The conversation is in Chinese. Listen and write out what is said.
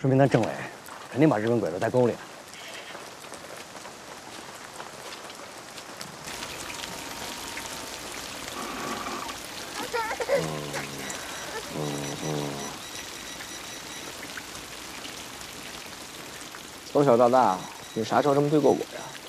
说明咱政委肯定把日本鬼子带沟里了。 从小到大，你啥时候这么对过我呀？